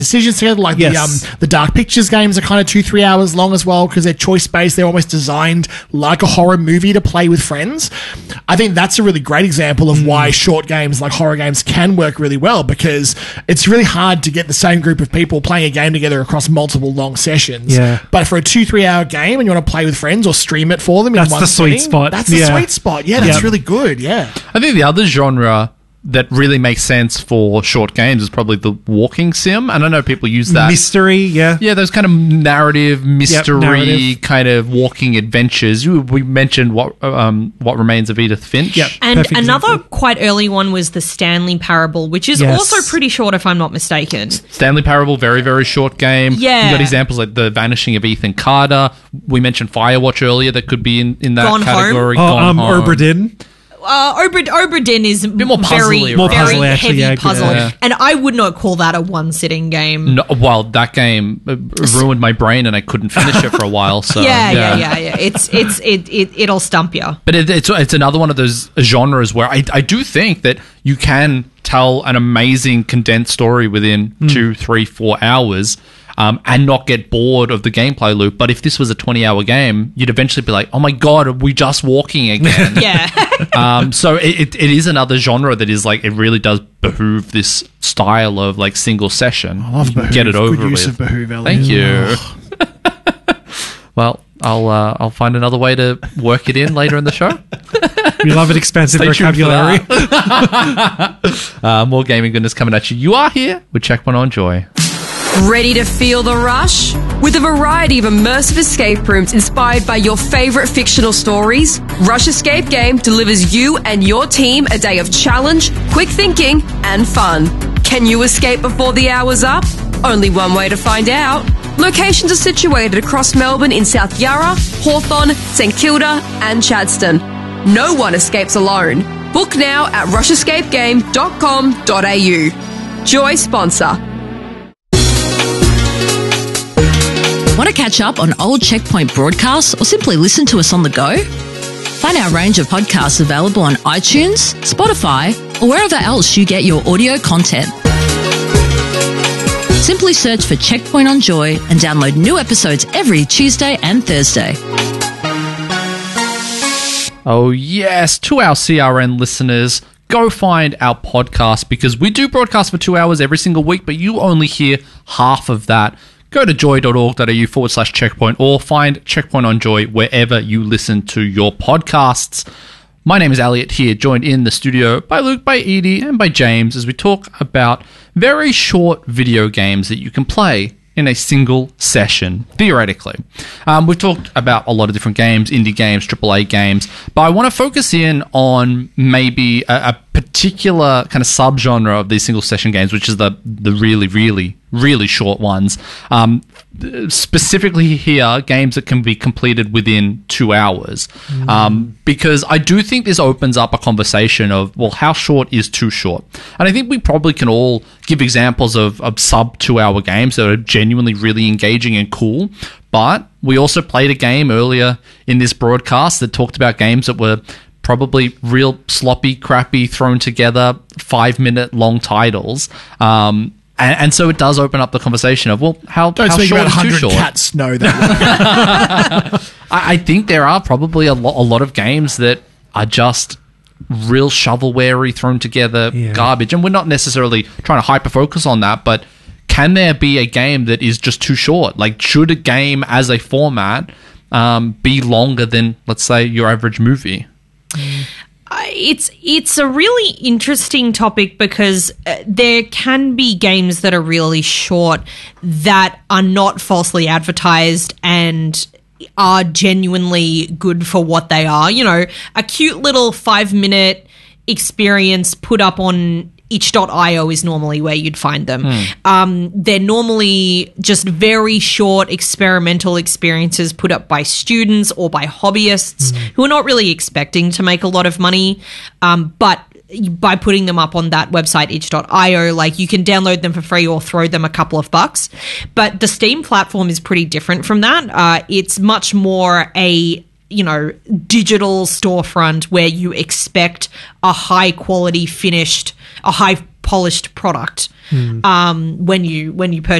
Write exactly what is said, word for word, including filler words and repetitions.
decisions together, like Yes. the um the Dark Pictures games are kind of two three hours long as well because they're choice based. They're almost designed like a horror movie to play with friends. I think that's a really great example of mm. why short games like horror games can work really well, because it's really hard to get the same group of people playing a game together across multiple long sessions. Yeah. But for a two three hour game and you want to play with friends or stream it for them, that's in one the sweet sitting, spot. That's the yeah. sweet spot. Yeah, that's yep. really good. Yeah. I think the other genre that really makes sense for short games is probably the walking sim. And I know people use that. Mystery, yeah. Yeah, those kind of narrative, mystery, Yep, narrative. kind of walking adventures. You, we mentioned what um, what Remains of Edith Finch. Yep. And Perfect another example. quite early one was the Stanley Parable, which is Yes. also pretty short if I'm not mistaken. Stanley Parable, very, very short game. Yeah. You got examples like The Vanishing of Ethan Carter. We mentioned Firewatch earlier that could be in, in that Gone Home. category. Oh, Gone um, Home. Obra Dinn. Uh, Obra, Obra Dinn is more very, puzzly, More right? very puzzly, actually, heavy yeah, puzzle. yeah. And I would not call that a one-sitting game. No, well, that game uh, ruined my brain and I couldn't finish it for a while. So yeah, yeah, yeah, yeah. It's it's it, it it'll stump you. But it, it's it's another one of those genres where I I do think that you can tell an amazing condensed story within Mm. two, three, four hours. Um, and not get bored of the gameplay loop. But if this was a twenty-hour game, you'd eventually be like, "Oh my god, are we just walking again?" Yeah. um, so it, it, it is another genre that is like it really does behoove this style of like single session. I love You can Behoove. Get it over Good use with. of Behoove, Elliot. Thank you. Well, I'll uh, I'll find another way to work it in later in the show. We love an expansive Stay tuned for vocabulary. that. uh, more gaming goodness coming at you. You are here with Checkpoint on Joy. Ready to feel the rush? With a variety of immersive escape rooms inspired by your favorite fictional stories, Rush Escape Game delivers you and your team a day of challenge, quick thinking, and fun. Can you escape before the hour's up? Only one way to find out. Locations are situated across Melbourne in South Yarra, Hawthorn, St Kilda, and Chadstone. No one escapes alone. Book now at rush escape game dot com dot a u. Joy sponsor. Want to catch up on old Checkpoint broadcasts or simply listen to us on the go? Find our range of podcasts available on iTunes, Spotify, or wherever else you get your audio content. Simply search for Checkpoint on Joy and download new episodes every Tuesday and Thursday. Oh yes, to our C R N listeners, go find our podcast because we do broadcast for two hours every single week, but you only hear half of that. Go to joy.org.au forward slash checkpoint or find Checkpoint on Joy wherever you listen to your podcasts. My name is Elliot here, joined in the studio by Luke, by Edie, and by James as we talk about very short video games that you can play in a single session, theoretically. Um, we've talked about a lot of different games, indie games, triple A games, but I want to focus in on maybe a, a particular kind of subgenre of these single session games, which is the the really, really, really short ones. Um, specifically here, games that can be completed within two hours. Mm. Um, because I do think this opens up a conversation of, well, how short is too short? And I think we probably can all give examples of, of sub two hour games that are genuinely really engaging and cool. But we also played a game earlier in this broadcast that talked about games that were probably real sloppy, crappy, thrown together, five minute long titles. Um, And, and so it does open up the conversation of, well, how, Don't how speak short about is too one hundred short? cats know that. I, I think there are probably a, lo- a lot of games that are just real shovelware-y, thrown together Yeah. garbage. And we're not necessarily trying to hyper-focus on that, but can there be a game that is just too short? Like, should a game as a format um, be longer than, let's say, your average movie? Uh, It's it's a really interesting topic because uh, there can be games that are really short that are not falsely advertised and are genuinely good for what they are. You know, a cute little five-minute experience put up on itch dot io is normally where you'd find them. Um, they're normally just very short experimental experiences put up by students or by hobbyists who are not really expecting to make a lot of money, um, but by putting them up on that website itch dot io, like, you can download them for free or throw them a couple of bucks. But the Steam platform is pretty different from that. Uh, it's much more a you know, digital storefront where you expect a high quality finished, a high polished product. um, when you when you purchase